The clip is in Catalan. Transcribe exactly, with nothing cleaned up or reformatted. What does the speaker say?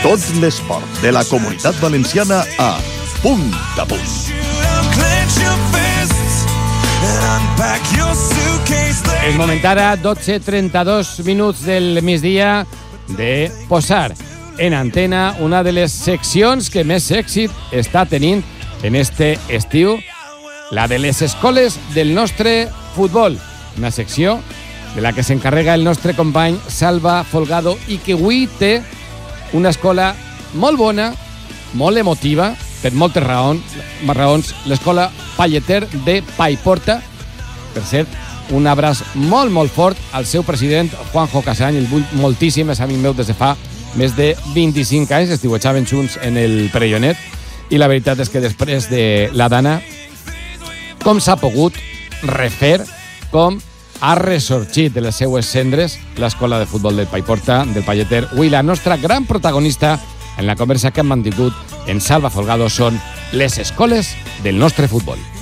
Tot l'esport de la Comunitat Valenciana a Punt a Punt. És moment ara, dotze trenta-dos minuts del migdia, de posar en antena una de les seccions que més èxit està tenint en este estiu, la de les escoles del nostre futbol. Una secció de la que s'encarrega el nostre company Salva Folgado i que avui té una escola molt bona, molt emotiva, per moltes raons, raons l'escola Palleter de Paiporta. Per cert, un abraç molt, molt fort al seu president, Juanjo Casany, el vull moltíssim, és amic meu des de fa més de vint-i-cinc anys, estiuetjaven junts en el Perellonet, i la veritat és que després de la Dana, com s'ha pogut refer, com ha ressorgit de les seues cendres l'escola de futbol del Paiporta, del Palleter. Avui la nostra gran protagonista en la conversa que hem mantingut en Salva Folgado són les escoles del nostre futbol.